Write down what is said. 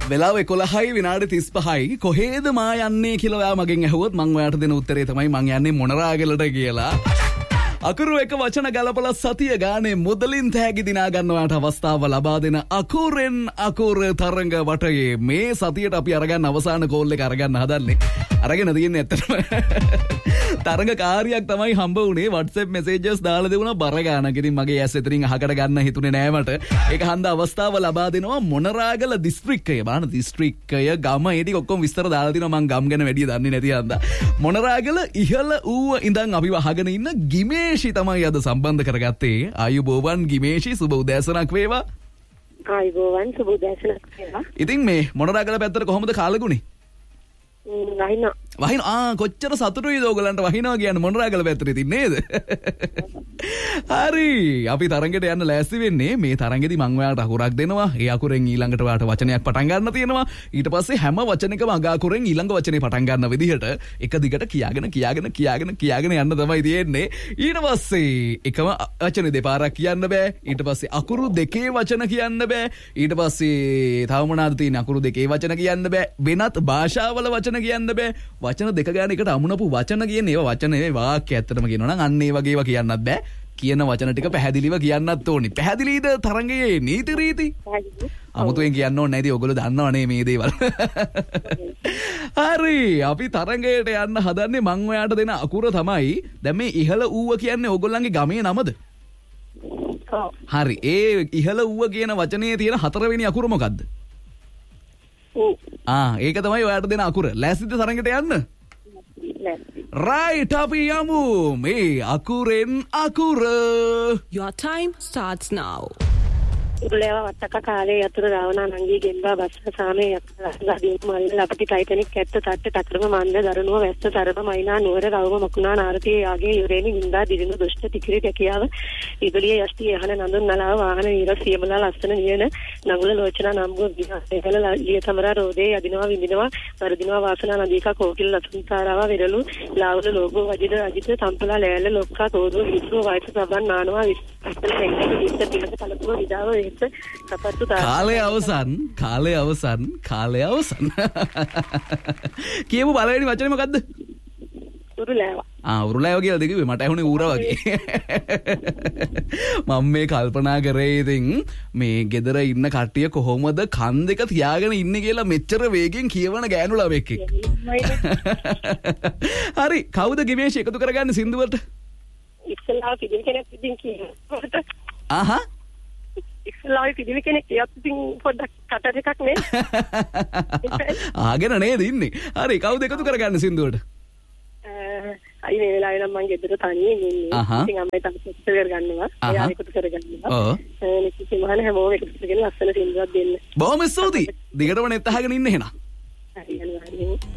වෙලාව 11යි විනාඩි 35යි කොහෙද මා යන්නේ කියලා ඔයා මගෙන් අහුවොත් මම ඔයාට දෙන උත්තරේ තමයි මං යන්නේ මොනරාගලට කියලා. අකුරු එක වචන ගලපලා සතිය ගානේ මුදලින් තෑගි දිනා ගන්නවාට අවස්ථාව ලබා දෙන අකුරෙන් අකුර තරංග වටයේ මේ සතියට අපි අරගන්න අවසාන කෝල් එක අරගන්න හදන්නේ. අරගෙන තියෙන්නේ ඇත්තටම තරංග කාර්යයක් තමයි හම්බ වුණේ. WhatsApp messages දාලා දෙවුණා බර ගානක්. ඉතින් මගේ ඇස් එතරින් අහකට ගන්න හිතුනේ නෑ මට. ඒක හන්ද අවස්ථාව ලබා දෙනවා මොනරාගල දිස්ත්‍රික්කය. බාන දිස්ත්‍රික්කය ගම ඒ ටික ඔක්කොම විස්තර දාලා තිනවා මං ගම් ගැන වැඩි දන්නේ නැති හන්ද. මොනරාගල ඉහළ ඌව ඉඳන් අපි වහගෙන ඉන්න ගිමේෂි තමයි අද සම්බන්ධ කරගත්තේ. ආයුබෝවන් ගිමේෂි සුබ උදෑසනක් වේවා. ආයුබෝවන් සුබ උදෑසනක් වේවා. ඉතින් මේ මොනරාගල පැත්තට කොහොමද කාලගුණේ? වහින කොච්චර සතුටුයිද ඕගලන්ට වහිනවා කියන්නේ මොනරාගල පැත්තට ඉතින් නේද? හරි අපි තරංගෙට යන්න ලෑස්ති වෙන්නේ. මේ තරංගෙදි මම ඔයාලට අකුරක් දෙනවා. ඒ අකුරෙන් ඊළඟට ඔයාලට වචනයක් පටන් ගන්න තියෙනවා. ඊට පස්සේ හැම වචනයකම අග අකුරෙන් ඊළඟ වචනේ පටන් ගන්න විදිහට එක දිගට කියාගෙන යන්න තමයි තියෙන්නේ. ඊට පස්සේ එකම වචනේ දෙපාරක් කියන්න බෑ. ඊට පස්සේ අකුරු දෙකේ වචන කියන්න බෑ. ඊට පස්සේ තව මොනවාද තියෙන්නේ? අකුරු දෙකේ වචන කියන්න බෑ. වෙනත් භාෂාවල වචන කියන්න බෑ. වචන දෙක ගාන එකට අමුණපු වචන කියන්නේ ඒවා වචන නෙවෙයි වාක්‍ය ඇත්තටම කියනවා නම් අන්න ඒ වගේ ඒවා කියන්නත් බෑ. කියන වචන ටික පැහැදිලිව කියන්නත් ඕනි. පැහැදිලිද තරංගයේ නීති රීති? අමුතුවෙන් කියන්න ඕනේ නැති ඔයගොල්ලෝ දන්නවනේ මේ දේවල්. හරි අපි තරංගයට යන්න හදන්නේ මං ඔයාට දෙන අකුර තමයි. දැන් මේ ඉහළ ඌව කියන්නේ ඔයගොල්ලන්ගේ ගමේ නමද? හරි ඒ ඉහළ ඌව කියන වචනේ තියෙන හතරවෙනි අකුර මොකද්ද? ඒක තමයි ඔයාට දෙන අකුර. ලෑස්තිද තරංගයට යන්න? right අපි යමු මේ අකුරෙන් අකුර. Your time starts now. උරුලේව වත්තක කාලේ යතුරු රාවණා නංගී ගෙම්බා බස්ස සාමේ යක්ලා දීපු මල්ල අපටි ටයිටැනික් ඇත්ත තට්ට ටකරම මන්ද දරනුව වැස්ස තරම මයිනා නුවර රවම මකුණා නාරතිය යාගේ යුරේනි හින්දා දිරිනු දුෂ්ට තිකිරි දෙකියාව ඉබලිය යෂ්ටි යහන නඳුන් නලාව වාහන නීර සියමලා ලස්සන නියන නඟුල ලෝචනා නම්බු විහාරවල ලිය තමරා රෝදේ යදිනවා විඳිනවා වරදිනවා වාසනා නදීකා කෝකිල ලසුන්තරාව විරලු ලාවල ලෝගෝ වජිත අජිත සම්පලා ලෑල්ල ලොක්කා තෝදුව විසු වයස සබන් නානවා විස්තර දෙන්නේ විස්තර පිටක කලපුව විදාව කාලය අවසන් කියමු බලවෙනි වචනේ මොකද්ද? උරුලෑව. උරුලෑව කියලා දෙකිව්වේ මට ඇහුනේ ඌර වගේ. මම මේ කල්පනා කරේ ඉතින් මේ ගෙදර ඉන්න කට්ටිය කොහොමද කන් දෙක තියාගෙන ඉන්නේ කියලා මෙච්චර වේගෙන් කියවන ගෑනු ළමෙක් එක්ක. හරි කවුද ගිමේෂ් එකතු කරගන්නේ සින්දුවට? ඉස්සලා පිටින් කෙනෙක් ඉතින් කියනවා. ඉස්සලායි පිටින් කෙනෙක් කියත් ඉතින් පොඩ්ඩක් කට දෙකක් නේ. ආගෙන නේද ඉන්නේ. හරි කවුද එකතු කරගන්නේ සින්දුවට? අයි මේ වෙලාවේ නම් මම ගෙදර තනියෙන් ඉන්නේ. ඉතින් අම්මයි තාත්තයි එකතු කරගන්නවා. එයා එකතු කරගන්නවා. නිකි මහන හැමෝම එකතු කරගෙන ලස්සන සින්දුවක් දෙන්න. බොහොම ස්තුතියි. දිගටම නෙත් අහගෙන ඉන්න එහෙනම්. හරි අනිවාර්යෙන්.